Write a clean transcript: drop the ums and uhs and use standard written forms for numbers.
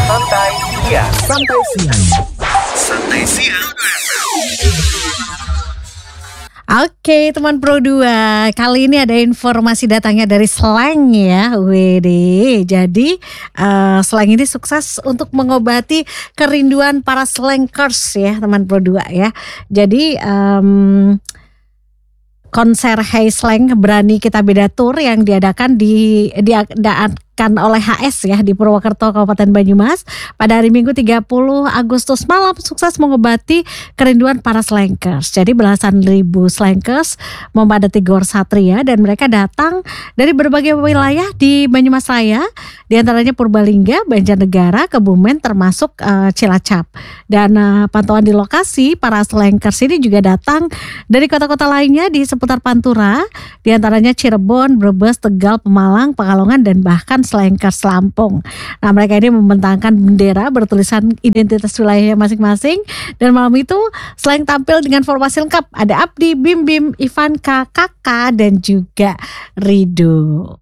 Santai Siang. Santai Siang. Santai Siang. Oke, teman Pro 2, kali ini ada informasi datangnya dari Slang ya, WD. Jadi Slang ini sukses untuk mengobati kerinduan para slankers ya, teman Pro 2 ya. Jadi konser Hey Slang Berani Kita Beda Tour yang diadakan oleh HS ya di Purwokerto Kabupaten Banyumas pada hari Minggu 30 Agustus malam sukses mengobati kerinduan para slankers. Jadi belasan ribu slankers memadati Gor Satria dan mereka datang dari berbagai wilayah di Banyumas Raya, di antaranya Purbalingga, Banjarnegara, Kebumen termasuk Cilacap. Dan pantauan di lokasi para slankers ini juga datang dari kota-kota lainnya di seputar Pantura, di antaranya Cirebon, Brebes, Tegal, Pemalang, Pekalongan dan bahkan slankers Lampung. Nah, mereka ini membentangkan bendera bertulisan identitas wilayahnya masing-masing. Dan malam itu Slang tampil dengan formasi lengkap. Ada Abdi, Bim Bim, Ivanka, Kakak dan juga Rido.